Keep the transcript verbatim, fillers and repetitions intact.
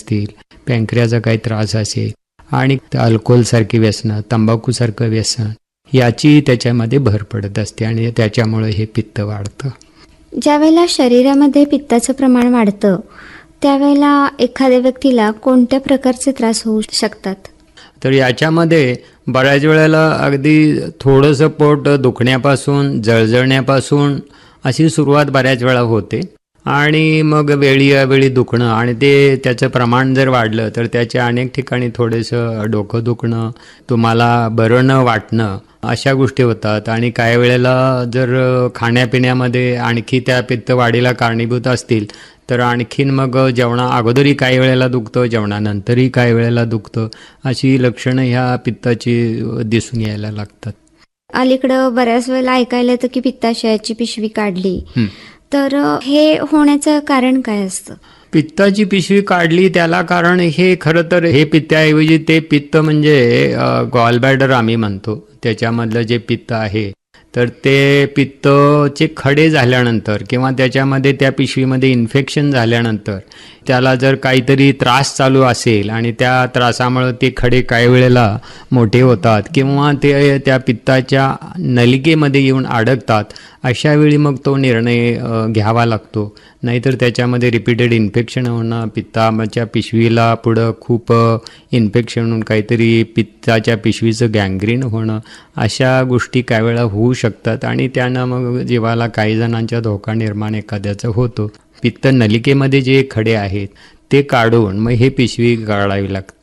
असतील, पॅनक्रियाचा काही त्रास असेल आणि अल्कोहोलसारखी व्यसनं, तंबाखूसारखं व्यसन याची त्याच्यामध्ये भर पडत असते आणि त्याच्यामुळे हे पित्त वाढतं. ज्यावेळेला शरीरामध्ये पित्ताचं प्रमाण वाढतं त्यावेळेला एखाद्या व्यक्तीला कोणत्या प्रकारचे त्रास होऊ शकतात? तर याच्यामध्ये बऱ्याच वेळेला अगदी थोडंसं पोट दुखण्यापासून, जळजळण्यापासून अशी सुरुवात बऱ्याच वेळा होते आणि मग वेळी अवेळी दुखणं आणि ते त्याचं प्रमाण जर वाढलं तर त्याच्या अनेक ठिकाणी थोडंसं डोकं दुखणं, तुम्हाला बरं न वाटणं अशा गोष्टी होतात. आणि काही वेळेला जर खाण्यापिण्यामध्ये आणखी त्या पित्तवाढीला कारणीभूत असतील तर आणखीन मग जेवणा अगोदरही काही वेळेला दुखतं, जेवणानंतरही काही वेळेला दुखतं, अशी लक्षणं ह्या पित्ताची दिसून यायला लागतात. अलीकडं बऱ्याच वेळेला ऐकायला येतं की पित्ताशयाची पिशवी काढली, तर हे होण्याचं कारण काय असतं? पित्ताची पिशवी काढली त्याला कारण हे खरं तर हे पित्ताऐवजी ते पित्त म्हणजे गॉलब्लॅडर आम्ही म्हणतो, त्याच्यामधलं जे पित्त आहे तर ते पित्तचे खडे झाल्यानंतर किंवा त्याच्यामध्ये त्या पिशवीमध्ये इन्फेक्शन झाल्यानंतर त्याला जर काहीतरी त्रास चालू असेल आणि त्या त्रासामुळे ते खडे काही वेळेला मोठे होतात किंवा ते त्या पित्ताच्या नलिकेमध्ये येऊन अडकतात, अशा वेळी मग तो निर्णय घ्यावा लागतो. नाहीतर त्याच्यामध्ये रिपीटेड इन्फेक्शन होणं, पित्ताच्या पिशवीला पुढं खूप इन्फेक्शन होऊन काहीतरी पित्ताच्या पिशवीचं गँग्रीन होणं, अशा गोष्टी काही वेळा होऊ शकतात आणि त्यानं मग जीवाला काही जणांच्या धोका निर्माण एखाद्याचा होतो. पित्त नलिकेमध्ये जे खडे आहेत ते काढून मग हे पिशवी काढावी लागते.